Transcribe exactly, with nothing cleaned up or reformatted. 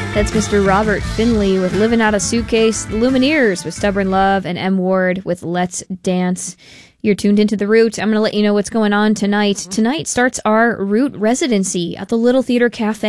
That's Mister Robert Finley with Living Out a Suitcase, the Lumineers with Stubborn Love, and M. Ward with Let's Dance. You're tuned into The Root. I'm going to let you know what's going on tonight. Tonight starts our Root residency at the Little Theater Cafe.